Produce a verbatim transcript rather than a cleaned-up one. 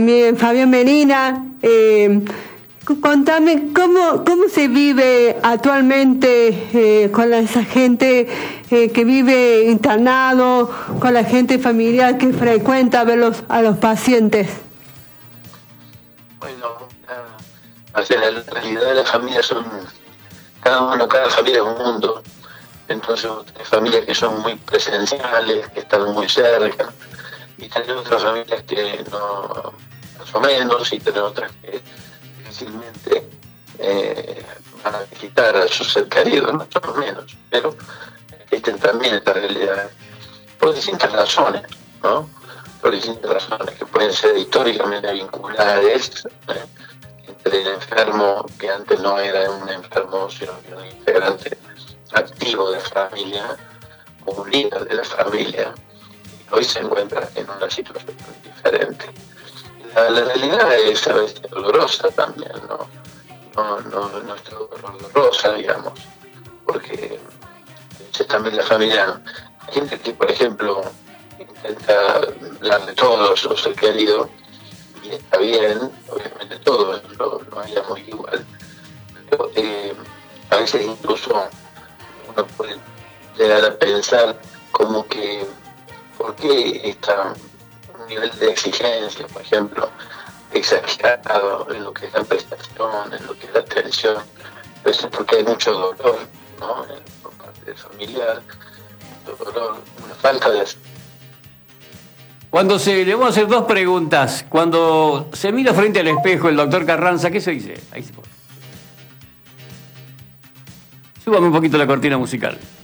Bien, Fabián Medina, eh, contame cómo, cómo se vive actualmente eh, con la, esa gente eh, que vive internado, con la gente familiar que frecuenta a ver los, a los pacientes. Bueno, uh, o sea, la realidad de las familias son, cada uno, cada familia es un mundo. Entonces hay familias que son muy presenciales, que están muy cerca, y hay otras familias que no, más o menos, y tenemos otras que difícilmente eh, van a visitar a sus ser queridos, más o menos, pero existen también estas realidades, por distintas razones, ¿no? Por distintas razones que pueden ser históricamente vinculadas ¿eh? entre el enfermo, que antes no era un enfermo, sino que un integrante activo de la familia, o un líder de la familia, y hoy se encuentra en una situación diferente. La, la realidad es a veces dolorosa también, ¿no? No, no, no es dolorosa, digamos, porque es también la familia, hay gente que, por ejemplo, intenta hablar de todos o ser querido, y está bien, obviamente todos no, no hayamos igual, pero eh, a veces incluso uno puede llegar a pensar como que por qué está un nivel de exigencia, por ejemplo, exagerado en lo que es la prestación, en lo que es la atención, a veces porque hay mucho dolor, ¿no? Por parte del familiar, mucho dolor, una falta de... Cuando se, le vamos a hacer dos preguntas. Cuando se mira frente al espejo el doctor Carranza, ¿qué se dice? Ahí se pone. Súbame un poquito la cortina musical.